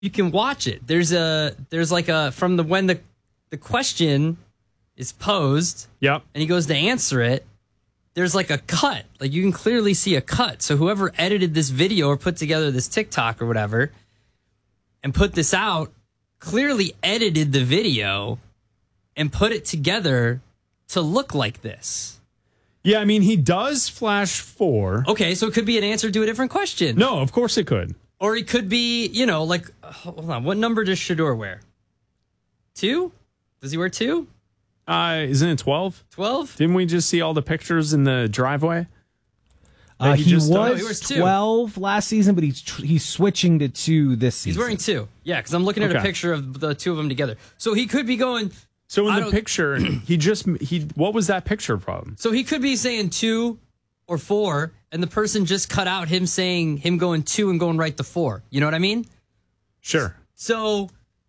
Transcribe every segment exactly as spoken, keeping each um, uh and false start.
You can watch it. There's a there's like a from the when the the question is posed. Yep. And he goes to answer it. There's like a cut. Like you can clearly see a cut. So whoever edited this video or put together this TikTok or whatever and put this out clearly edited the video and put it together to look like this. Yeah, I mean, he does flash four. Okay, so it could be an answer to a different question. No, of course it could. Or it could be, you know, like, hold on, what number does Shedeur wear? Two? Does he wear two? Uh, isn't it twelve? twelve? Didn't we just see all the pictures in the driveway? Uh, he he, just- was No, he wears two. twelve last season, but he's tr- he's switching to two this season. He's wearing two. Yeah, because I'm looking at a Okay. picture of the two of them together. So he could be going, So in I the don't- picture, he just he. What was that picture from? so he could be saying two or four, and the person just cut out him saying, him going two and going right to four. You know what I mean? Sure. So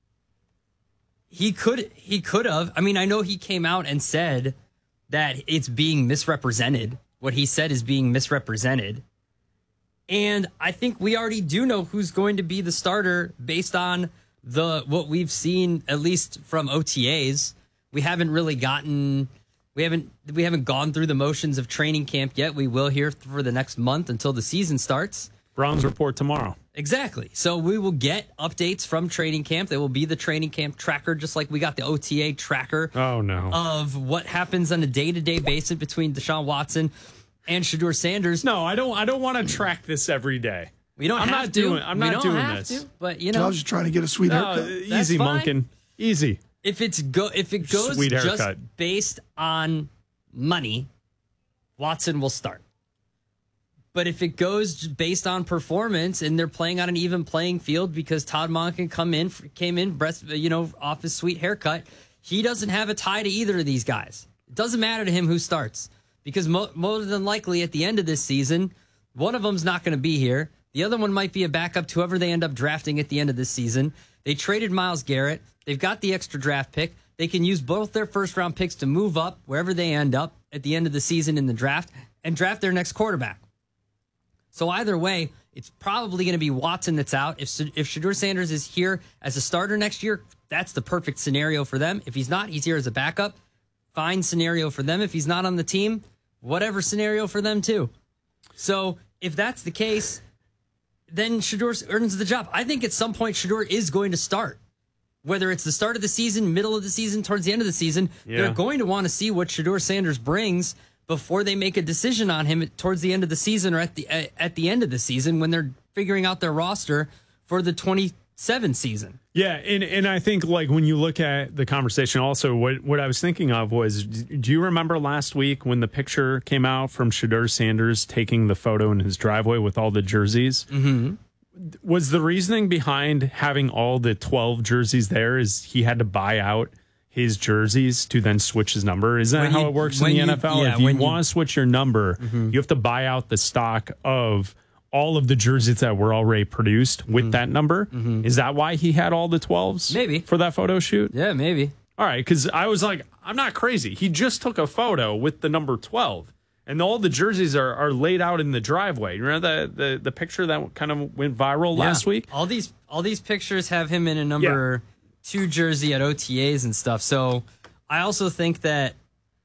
he could he could have. I mean, I know he came out and said that it's being misrepresented. What he said is being misrepresented. And I think we already do know who's going to be the starter based on the what we've seen, at least from O T As. We haven't really gotten we haven't we haven't gone through the motions of training camp yet. We will here for the next month until the season starts. Browns report tomorrow. Exactly. So we will get updates from training camp. There will be the training camp tracker, just like we got the O T A tracker Oh no. of what happens on a day-to-day basis between Deshaun Watson and Shedeur Sanders. No, I don't. I don't want to track this every day. We don't I'm have not to. doing- I'm We not don't doing have this. to, but you I know, was just trying to get a sweet No, haircut. easy, fine. Monken. Easy. if it's go if it goes Sweet just haircut. based on money, Watson will start. But if it goes based on performance and they're playing on an even playing field because Todd Monken come in came in breast you know off his sweet haircut, he doesn't have a tie to either of these guys. It doesn't matter to him who starts because mo- more than likely at the end of this season, one of them's not going to be here. The other one might be a backup to whoever they end up drafting at the end of this season. They traded Myles Garrett. They've got the extra draft pick. They can use both their first round picks to move up wherever they end up at the end of the season in the draft and draft their next quarterback. So either way, it's probably going to be Watson that's out. If if Shedeur Sanders is here as a starter next year, that's the perfect scenario for them. If he's not, he's here as a backup. Fine scenario for them. If he's not on the team, whatever scenario for them too. So if that's the case, then Shedeur earns the job. I think at some point Shedeur is going to start. Whether it's the start of the season, middle of the season, towards the end of the season, Yeah. they're going to want to see what Shedeur Sanders brings before they make a decision on him towards the end of the season or at the at the end of the season when they're figuring out their roster for the twenty-seven season. Yeah, and, and I think like when you look at the conversation also, what, what I was thinking of was, do you remember last week when the picture came out from Shedeur Sanders taking the photo in his driveway with all the jerseys? Mm-hmm. Was the reasoning behind having all the twelve jerseys there is he had to buy out his jerseys to then switch his number? Isn't that When how you- it works in when the you- N F L? yeah, if you when you- want to switch your number, you have to buy out the stock of all of the jerseys that were already produced with that number. Is that why he had all the twelves? Maybe. For that photo shoot? Yeah, maybe. All right, because I was like, I'm not crazy. He just took a photo with the number twelve, and all the jerseys are, are laid out in the driveway. You remember the, the, the picture that kind of went viral last Yeah. week? All these all these pictures have him in a number two jersey at O T As and stuff. So I also think that,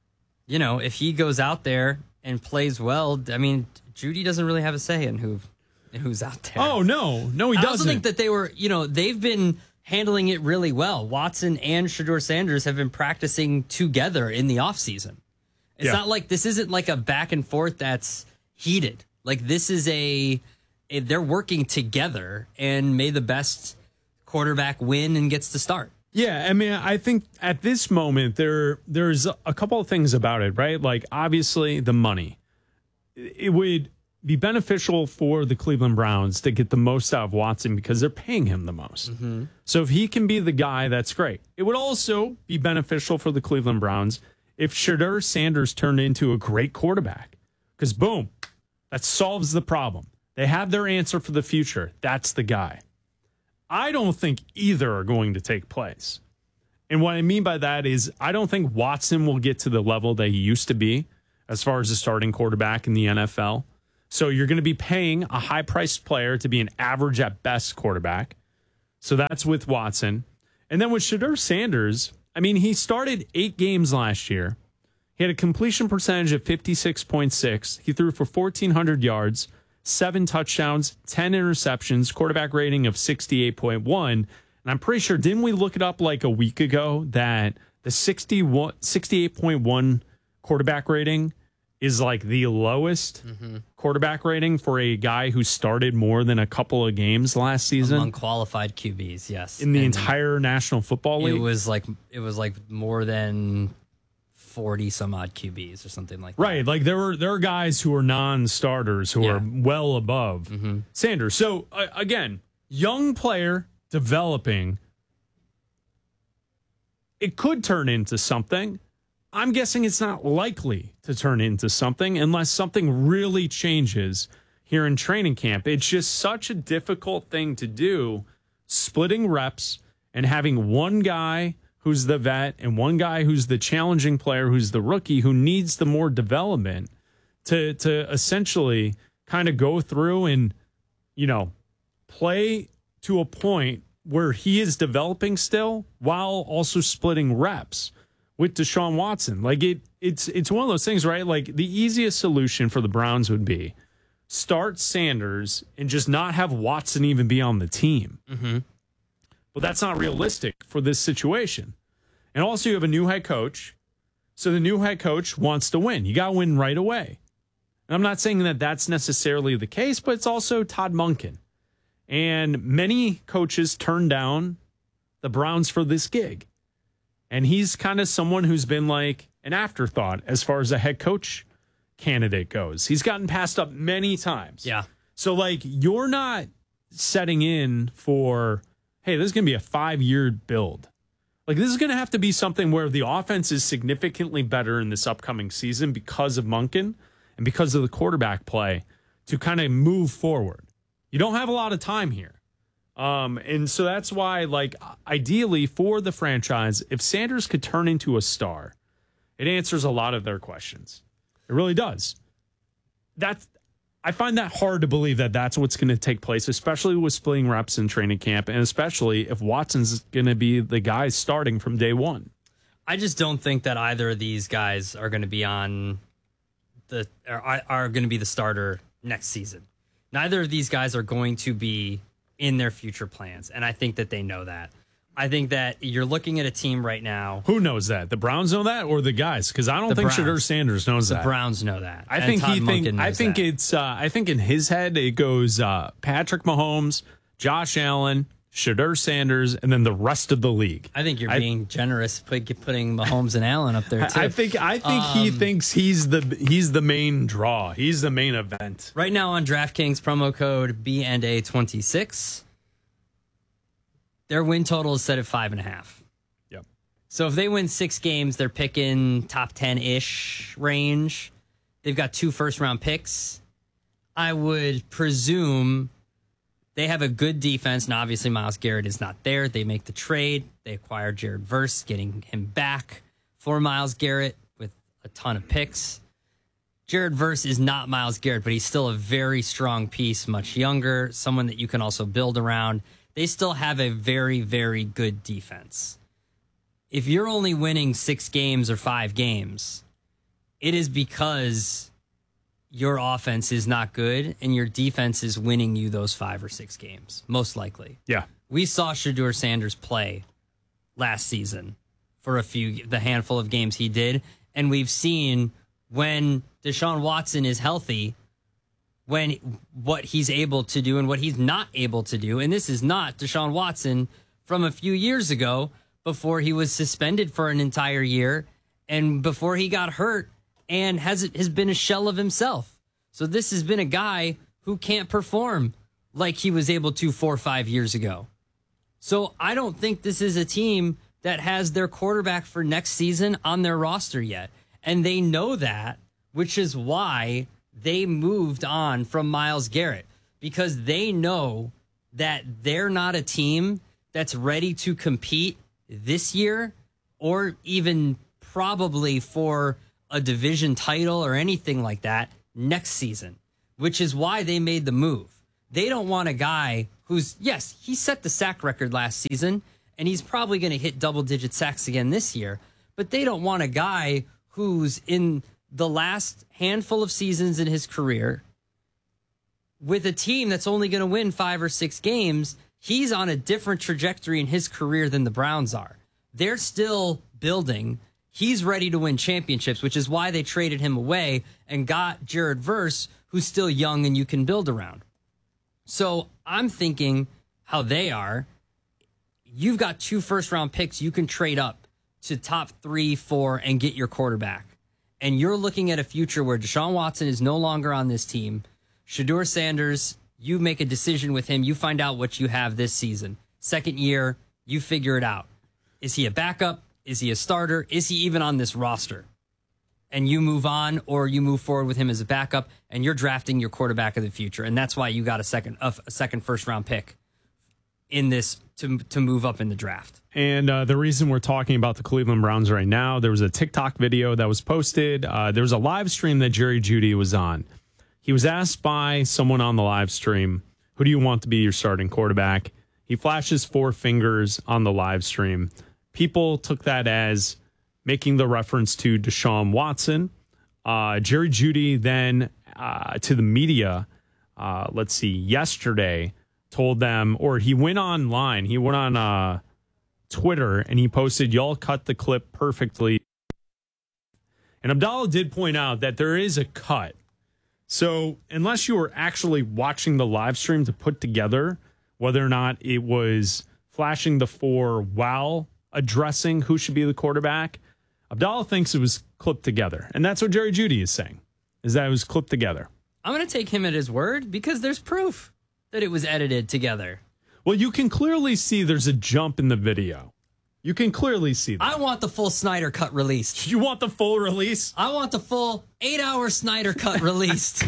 you know, if he goes out there and plays well, I mean, Judy doesn't really have a say in who in who's out there. Oh, no. No, he I doesn't. also think that they were, you know, they've been handling it really well. Watson and Shedeur Sanders have been practicing together in the offseason. It's Yeah. not like this isn't like a back and forth that's heated. Like this is a, a they're working together and may the best quarterback win and gets to start. Yeah, I mean, I think at this moment there there's a couple of things about it, right? Like obviously the money. It would be beneficial for the Cleveland Browns to get the most out of Watson because they're paying him the most. Mm-hmm. So if he can be the guy, that's great. It would also be beneficial for the Cleveland Browns if Shedeur Sanders turned into a great quarterback. Because boom, that solves the problem. They have their answer for the future. That's the guy. I don't think either are going to take place. And what I mean by that is I don't think Watson will get to the level that he used to be as far as a starting quarterback in the N F L. So you're going to be paying a high-priced player to be an average at best quarterback. So that's with Watson. And then with Shedeur Sanders, I mean, he started eight games last year. He had a completion percentage of fifty-six point six. He threw for fourteen hundred yards, seven touchdowns, ten interceptions, quarterback rating of sixty-eight point one. And I'm pretty sure, didn't we look it up like a week ago that the sixty-one, sixty-eight point one quarterback rating is like the lowest mm-hmm. quarterback rating for a guy who started more than a couple of games last season? Among qualified Q Bs, yes. In the and entire National Football League? It was like it was like more than forty some odd Q Bs or something like that. Right. Like there were there are guys who are non-starters who Yeah. are well above Mm-hmm. Sanders. So uh, again, young player developing. It could turn into something. I'm guessing it's not likely to turn into something unless something really changes here in training camp. It's just such a difficult thing to do, splitting reps and having one guy who's the vet and one guy who's the challenging player, who's the rookie, who needs the more development to to essentially kind of go through and, you know, play to a point where he is developing still while also splitting reps with Deshaun Watson. Like it it's it's one of those things, right? Like the easiest solution for the Browns would be start Sanders and just not have Watson even be on the team. Mm-hmm. But that's not realistic for this situation. And also you have a new head coach. So the new head coach wants to win. You got to win right away. And I'm not saying that that's necessarily the case, but it's also Todd Monken. And many coaches turn down the Browns for this gig. And he's kind of someone who's been like an afterthought as far as a head coach candidate goes. He's gotten passed up many times. Yeah. So, like, you're not setting in for, hey, this is going to be a five-year build. Like, this is going to have to be something where the offense is significantly better in this upcoming season because of Monken and because of the quarterback play to kind of move forward. You don't have a lot of time here. Um, and so that's why, like, ideally for the franchise, if Sanders could turn into a star, it answers a lot of their questions. It really does. That's, I find that hard to believe that that's what's going to take place, especially with splitting reps in training camp, and especially if Watson's going to be the guy starting from day one. I just don't think that either of these guys are going to be on the are, are going to be the starter next season. Neither of these guys are going to be in their future plans, and I think that they know that. I think that you're looking at a team right now. Who knows that? The Browns know that, or the guys? Because I don't think Shedeur Sanders knows the that. The Browns know that. I think Todd he think. I think that. it's. Uh, I think in his head it goes uh, Patrick Mahomes, Josh Allen, Shedeur Sanders, and then the rest of the league. I think you're I, being generous putting Mahomes and Allen up there too. I think. I think um, he thinks he's the he's the main draw. He's the main event right now on DraftKings. Promo code B and A twenty-six. Their win total is set at five and a half. Yep. So if they win six games, they're picking top ten-ish range. They've got two first-round picks. I would presume they have a good defense, and obviously Myles Garrett is not there. They make the trade. They acquire Jared Verse, getting him back for Myles Garrett with a ton of picks. Jared Verse is not Myles Garrett, but he's still a very strong piece, much younger, someone that you can also build around. They still have a very, very good defense. If you're only winning six games or five games, it is because your offense is not good and your defense is winning you those five or six games, most likely. Yeah. We saw Shedeur Sanders play last season for a few, the handful of games he did, and we've seen when Deshaun Watson is healthy, when what he's able to do and what he's not able to do. And this is not Deshaun Watson from a few years ago before he was suspended for an entire year and before he got hurt and has has been a shell of himself. So this has been a guy who can't perform like he was able to four or five years ago. So I don't think this is a team that has their quarterback for next season on their roster yet. And they know that, which is why they moved on from Myles Garrett, because they know that they're not a team that's ready to compete this year or even probably for a division title or anything like that next season, which is why they made the move. They don't want a guy who's, yes, he set the sack record last season, and he's probably going to hit double-digit sacks again this year. But they don't want a guy who's in the last handful of seasons in his career with a team that's only going to win five or six games. He's on a different trajectory in his career than the Browns are. They're still building. He's ready to win championships, which is why they traded him away and got Jared Verse, who's still young and you can build around. So I'm thinking how they are. You've got two first-round picks. You can trade up to top three, four, and get your quarterback. And you're looking at a future where Deshaun Watson is no longer on this team. Shedeur Sanders, you make a decision with him. You find out what you have this season. Second year, you figure it out. Is he a backup? Is he a starter? Is he even on this roster? And you move on, or you move forward with him as a backup, and you're drafting your quarterback of the future. And that's why you got a second a second first round pick in this to to move up in the draft. And uh, the reason we're talking about the Cleveland Browns right now, there was a TikTok video that was posted. Uh, there was a live stream that Jerry Jeudy was on. He was asked by someone on the live stream, who do you want to be your starting quarterback? He flashes four fingers on the live stream. People took that as making the reference to Deshaun Watson. Uh, Jerry Jeudy then uh, to the media, uh, let's see, yesterday told them, or he went online, he went on uh, Twitter and he posted, y'all cut the clip perfectly. And Abdallah did point out that there is a cut. So unless you were actually watching the live stream to put together whether or not it was flashing the four while addressing who should be the quarterback, Abdallah thinks it was clipped together. And that's what Jerry Jeudy is saying, is that it was clipped together. I'm going to take him at his word because there's proof that it was edited together. Well, you can clearly see there's a jump in the video. You can clearly see that. I want the full Snyder cut released. You want the full release? I want the full eight-hour Snyder cut released.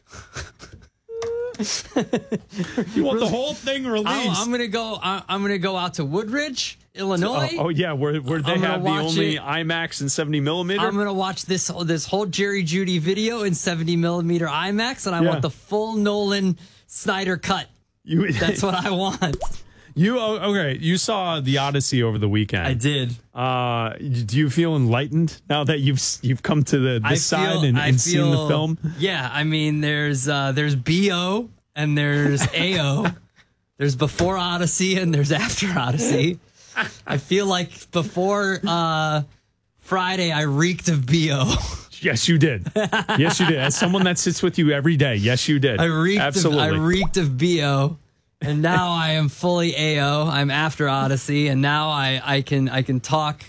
You want the whole thing released? I'm, I'm gonna go. I, I'm gonna go out to Woodridge, Illinois. Oh, oh yeah, where where they I'm have the gonna watch only it. IMAX and seventy millimeter. I'm gonna watch this this whole Jerry Jeudy video in seventy millimeter IMAX, and I Yeah. want the full Nolan Snyder cut. You, That's what I want. You oh, okay? You saw the Odyssey over the weekend. I did. Uh, do you feel enlightened now that you've you've come to the I this side feel, and, I and feel, seen the film? Yeah, I mean, there's uh, there's B O and there's A O. There's before Odyssey and there's after Odyssey. I feel like before uh, Friday, I reeked of B O. Yes, you did. Yes, you did. As someone that sits with you every day, yes, you did. I reeked Absolutely. Of, I reeked of B O. And now I am fully A O. I'm after Odyssey, and now I, I can I can talk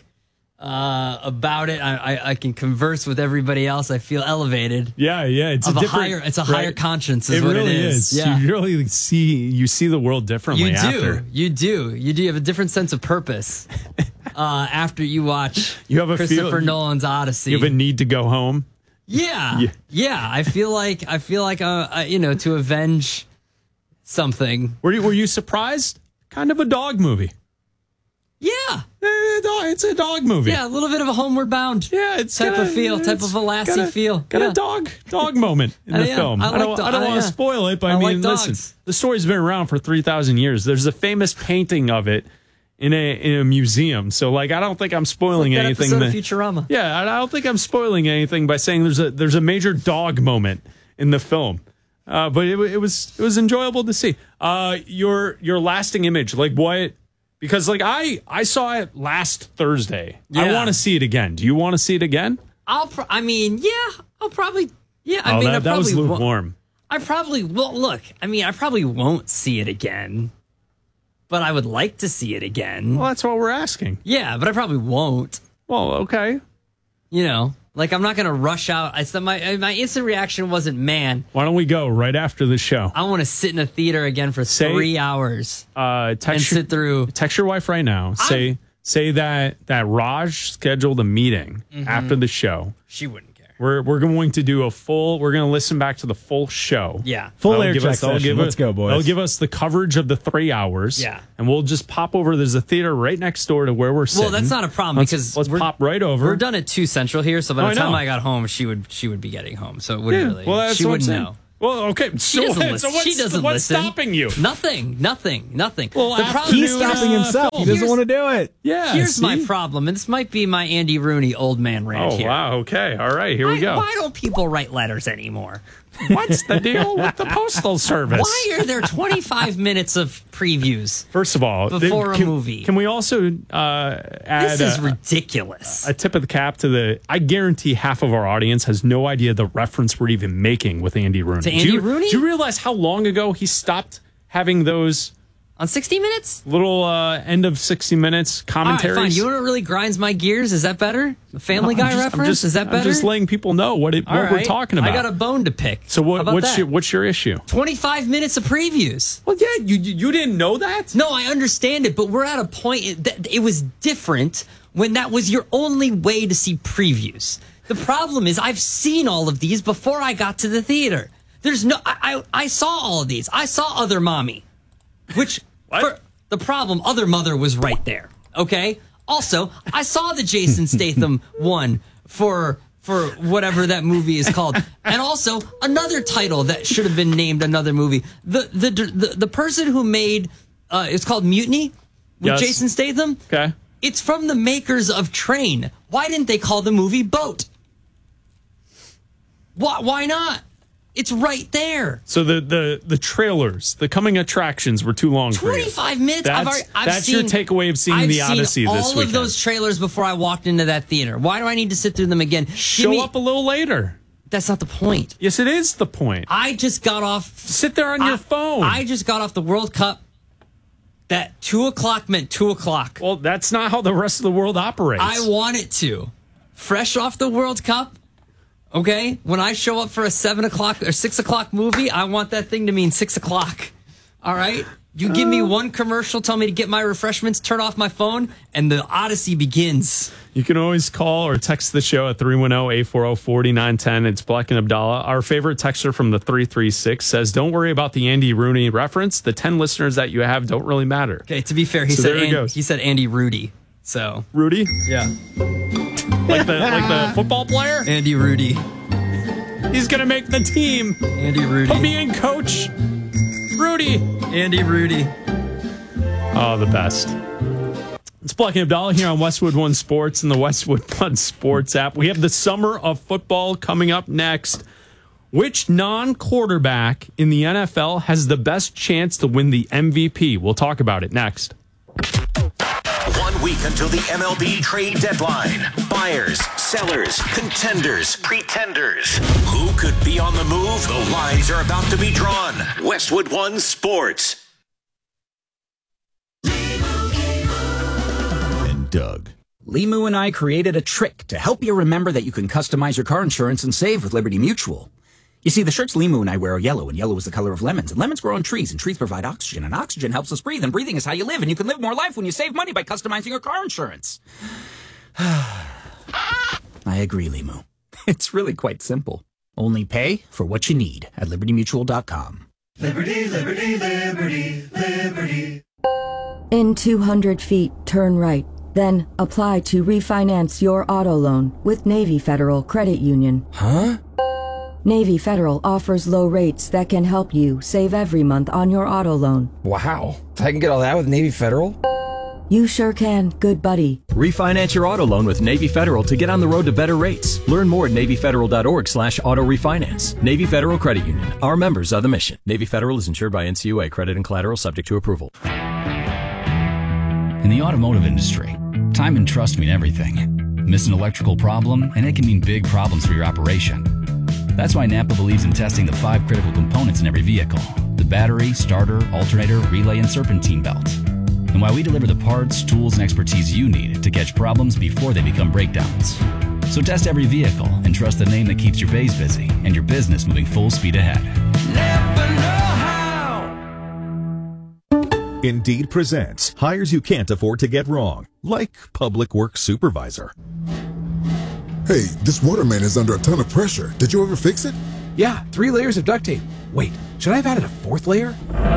uh, about it. I, I I can converse with everybody else. I feel elevated. Yeah, yeah. It's Of a a different, higher, it's a right? higher conscience. Is It what really it is. is. Yeah. You really see you see the world differently. You do. After. You do. You do. You have a different sense of purpose uh, after you watch You have a Christopher feel, Nolan's Odyssey. You have a need to go home. yeah. Yeah. yeah. I feel like I feel like uh, uh, you know, to avenge something. Were you were you surprised? Kind of a dog movie. Yeah. Eh, dog- It's a dog movie. Yeah, a little bit of a homeward bound. Yeah, it's type got of a- feel, type it's of a Lassie got a- feel. Got Yeah. a dog dog moment in the Yeah, film. I I, like don't, do- I don't I- want to yeah. spoil it, but I, I mean, like listen, dogs. the story's been around for three thousand years. There's a famous painting of it in a in a museum. So, like, I don't think I'm spoiling That anything. episode of that- Futurama. yeah, I I don't think I'm spoiling anything by saying there's a there's a major dog moment in the film. Uh, but it, wa- it was it was enjoyable to see. Uh, your your lasting image, like what? Because like I I saw it last Thursday. I Yeah. want to see it again. Do you want to see it again? I'll. Pro- I mean, yeah. I'll probably. Yeah. I oh, mean, I that, that was probably won't- lukewarm. I probably will. Look. I mean, I probably won't see it again, but I would like to see it again. Well, that's what we're asking. Yeah, but I probably won't. Well, okay. You know, like I'm not gonna rush out. I said my my instant reaction wasn't, man, Why don't we go right after the show? I want to sit in a theater again for Say- three hours Uh, and text, your, sit through. text your wife right now. Say say that that Raj scheduled a meeting Mm-hmm. after the show. She wouldn't care. We're we're going to do a full. We're going to listen back to the full show. Yeah. Full That'll air give check us- that'll session. give Let's us- go, boys. They'll give us the coverage of the three hours. Yeah. And we'll just pop over. There's a theater right next door to where we're sitting. Well, that's not a problem Let's- because let's we're- pop right over. We're done at two central here, so by Oh, the I time know. I got home, she would she would be getting home, so it wouldn't Yeah, really. well, that's she what I'm wouldn't saying. know. Well, okay. So, She doesn't so listen. what's, She doesn't what's listen. stopping you? Nothing, nothing, nothing. Well, the problem He's is, stopping himself. He doesn't want to do it. Yeah. Here's see? my problem, and this might be my Andy Rooney old man rant Oh, here. wow. Okay. All right. Here Why, we go. why don't people write letters anymore? What's the deal with the Postal Service? Why are there twenty-five minutes of previews? First of all, Before a can, movie. Can we also uh, add This is a, ridiculous. a tip of the cap to the? I guarantee half of our audience has no idea the reference we're even making with Andy Rooney. To do Andy you, Rooney? Do you realize how long ago he stopped having those On sixty minutes? little uh, end of sixty minutes All right, commentaries? fine. You know what really grinds my gears? Is that better? The Family No, I'm Guy just- I'm reference? just- is that better? I'm just letting people know what, it, All what we're right. talking about. I got a bone to pick. so How what, about what's that? your what's your issue? twenty-five minutes of previews. Well, yeah, you you didn't know that? No, I understand it, but we're at a point that it was different when that was your only way to see previews. The problem is I've seen all of these before I got to the theater. There's no, I, I, I saw all of these. I saw Other Mommy, which What? for the problem, Other Mother was right there. Okay. Also, I saw the Jason Statham one for for whatever that movie is called, and also another title that should have been named another movie. The the the, the person who made uh, it's called Mutiny with Yes. Jason Statham. Okay. It's from the makers of Train. Why didn't they call the movie Boat? Why why not? It's right there. So the the the trailers, the coming attractions were too long for you. twenty-five minutes. That's, I've already, I've that's seen, your takeaway of seeing I've the seen Odyssey all this of weekend. those trailers before I walked into that theater. Why do I need to sit through them again? Give Show me- up a little later. That's not the point. Yes, it is the point. I just got off. Sit there on your I- phone. I just got off the World Cup. That two o'clock meant two o'clock. well, that's not how the rest of the world operates. I want it to. Fresh off the World Cup. Okay, when I show up for a seven o'clock or six o'clock movie, I want that thing to mean six o'clock. All right, you give me one commercial, tell me to get my refreshments, turn off my phone, and the Odyssey begins. You can always call or text the show at three one zero, eight four zero, four nine one zero. It's Black and Abdallah. Our favorite texter from the three three six says, don't worry about the Andy Rooney reference. The ten listeners that you have don't really matter. Okay, to be fair, he So said there he An- goes. he said Andy Rudy. So Rudy? yeah, Like the like the football player? Andy Rudy, He's going to make the team. Andy Rudy, Put me in, coach. Rudy. Andy Rudy. Oh, the best. It's Black and Abdallah here on Westwood One Sports and the Westwood One Sports app. We have the summer of football coming up next. Which non-quarterback in the N F L has the best chance to win the M V P? We'll talk about it next. One week until the M L B trade deadline. Buyers, sellers, contenders, pretenders. Who could be on the move? The lines are about to be drawn. Westwood One Sports. And Doug. Limu and I created a trick to help you remember that you can customize your car insurance and save with Liberty Mutual. You see, the shirts Limu and I wear are yellow, and yellow is the color of lemons, and lemons grow on trees, and trees provide oxygen, and oxygen helps us breathe, and breathing is how you live, and you can live more life when you save money by customizing your car insurance. I agree, Limu. It's really quite simple. Only pay for what you need at liberty mutual dot com. Liberty, liberty, liberty, liberty. In two hundred feet, turn right. Then apply to refinance your auto loan with Navy Federal Credit Union. Huh? Navy Federal offers low rates that can help you save every month on your auto loan. Wow. I can get all that with Navy Federal? You sure can, good buddy. Refinance your auto loan with Navy Federal to get on the road to better rates. Learn more at navy federal dot org slash auto refinance. Navy Federal Credit Union. Our members are the mission. Navy Federal is insured by N C U A. Credit and collateral subject to approval. In the automotive industry, time and trust mean everything. Miss an electrical problem, and it can mean big problems for your operation. That's why Napa believes in testing the five critical components in every vehicle: the battery, starter, alternator, relay, and serpentine belt. And why we deliver the parts, tools, and expertise you need to catch problems before they become breakdowns. So test every vehicle and trust the name that keeps your bays busy and your business moving full speed ahead. Never know how. Indeed presents hires you can't afford to get wrong, like public works supervisor. Hey, this waterman is under a ton of pressure. Did you ever fix it? Yeah, three layers of duct tape. Wait, should I have added a fourth layer?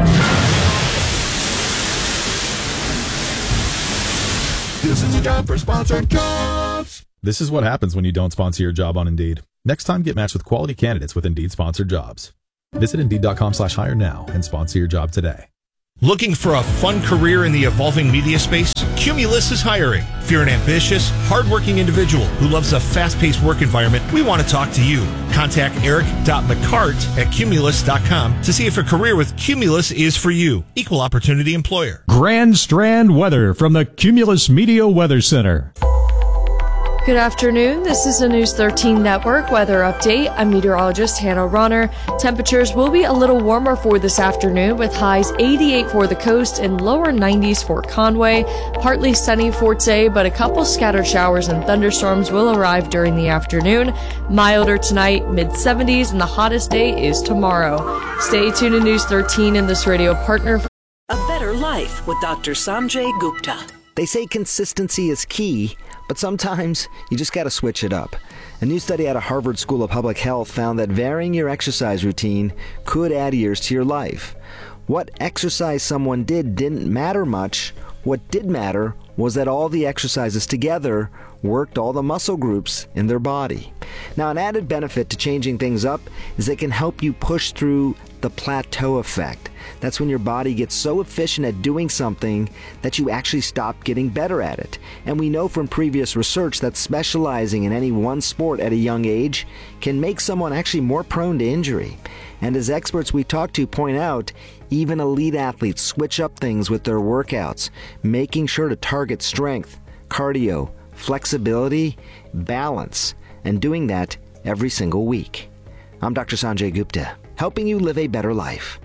This is a job for sponsored jobs. This is what happens when you don't sponsor your job on Indeed. Next time, get matched with quality candidates with Indeed sponsored jobs. Visit Indeed.com slash hire now and sponsor your job today. Looking for a fun career in the evolving media space? Cumulus is hiring. If you're an ambitious, hardworking individual who loves a fast-paced work environment, we want to talk to you. Contact eric dot mccart at cumulus dot com to see if a career with Cumulus is for you. Equal opportunity employer. Grand Strand weather from the Cumulus Media Weather Center. Good afternoon. This is the News thirteen Network weather update. I'm meteorologist Hannah Ronner. Temperatures will be a little warmer for this afternoon with highs eighty-eight for the coast and lower nineties for Conway. Partly sunny for today, but a couple scattered showers and thunderstorms will arrive during the afternoon. Milder tonight, mid seventies, and the hottest day is tomorrow. Stay tuned to News thirteen and this radio partner. A better life with Doctor Sanjay Gupta. They say consistency is key, but sometimes you just got to switch it up. A new study out of Harvard School of Public Health found that varying your exercise routine could add years to your life. What exercise someone did didn't matter much. What did matter was that all the exercises together worked all the muscle groups in their body. Now, an added benefit to changing things up is it can help you push through the plateau effect. That's when your body gets so efficient at doing something that you actually stop getting better at it. And we know from previous research that specializing in any one sport at a young age can make someone actually more prone to injury. And as experts we talk to point out, even elite athletes switch up things with their workouts, making sure to target strength, cardio, flexibility, balance, and doing that every single week. I'm Doctor Sanjay Gupta, helping you live a better life.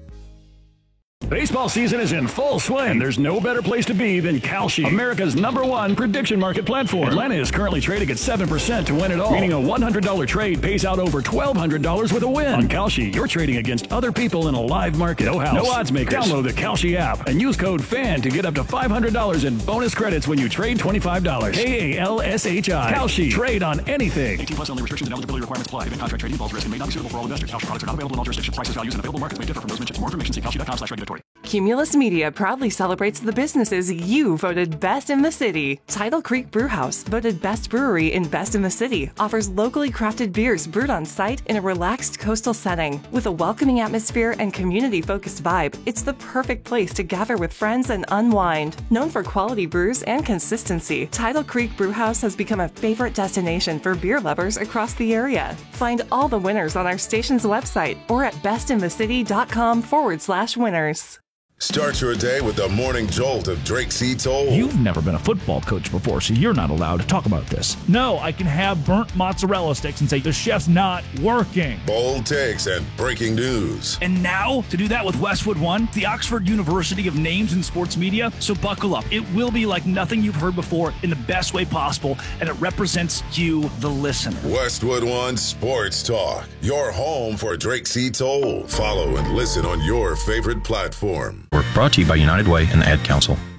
Baseball season is in full swing, and there's no better place to be than Kalshi, America's number one prediction market platform. Atlanta is currently trading at seven percent to win it all, meaning a one hundred dollars trade pays out over twelve hundred dollars with a win. On Kalshi, you're trading against other people in a live market. No house, no odds makers. Download the Kalshi app and use code FAN to get up to five hundred dollars in bonus credits when you trade twenty-five dollars. K A L S H I. Kalshi. Trade on anything. eighteen plus only. Restrictions and eligibility requirements apply. Event contract trading involves risk and may not be suitable for all investors. Kalshi products are not available in all jurisdictions. Prices, values, and available markets may differ from those mentioned. For more information, see kalshi dot com slash regulatory. Cumulus Media proudly celebrates the businesses you voted best in the city. Tidal Creek Brewhouse, voted best brewery in best in the city, offers locally crafted beers brewed on site in a relaxed coastal setting. With a welcoming atmosphere and community-focused vibe, it's the perfect place to gather with friends and unwind. Known for quality brews and consistency, Tidal Creek Brewhouse has become a favorite destination for beer lovers across the area. Find all the winners on our station's website or at bestinthecity.com forward slash winners. Start your day with the morning jolt of Drake C. Toll. You've never been a football coach before, so you're not allowed to talk about this. No, I can have burnt mozzarella sticks and say the chef's not working. Bold takes and breaking news. And now, to do that with Westwood One, the Oxford University of Names in Sports Media. So buckle up. It will be like nothing you've heard before in the best way possible, and it represents you, the listener. Westwood One Sports Talk, your home for Drake C. Toll. Follow and listen on your favorite platform. We're brought to you by United Way and the Ad Council.